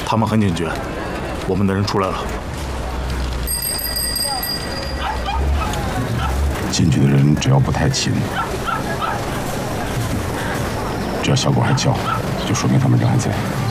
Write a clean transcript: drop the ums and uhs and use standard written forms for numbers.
他们很警觉，我们的人出来了。 进去的人只要不太勤，只要小狗还叫，就说明他们人还在。